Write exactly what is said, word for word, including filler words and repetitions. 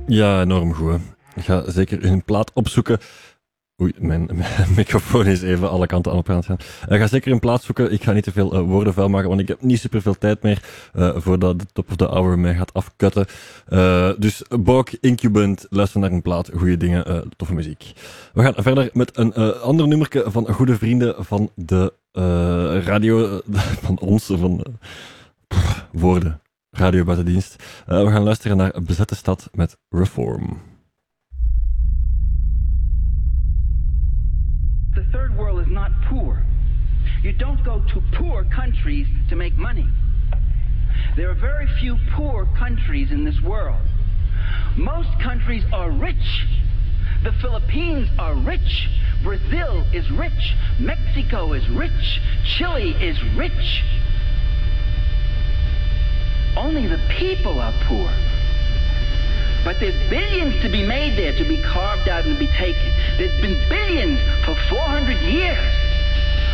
Ja, enorm goed. Hè. Ik ga zeker hun plaat opzoeken. Oei, mijn, mijn microfoon is even alle kanten aan op aan het gaan. Ik ga zeker een plaats zoeken. Ik ga niet te veel uh, woorden vuil maken, want ik heb niet super veel tijd meer uh, voordat de top of the hour mij gaat afkutten. Uh, dus Bog, Incubant, luister naar een plaat, goede dingen, uh, toffe muziek. We gaan verder met een uh, ander nummerke van goede vrienden van de uh, radio, uh, van ons, van uh, pff, woorden, radio buitendienst. Uh, we gaan luisteren naar Bezette Stad met Reform. The third world is not poor. You don't go to poor countries to make money. There are very few poor countries in this world. Most countries are rich. The Philippines are rich. Brazil is rich. Mexico is rich. Chile is rich. Only the people are poor. But there's billions to be made there, to be carved out and to be taken. There's been billions for four hundred years.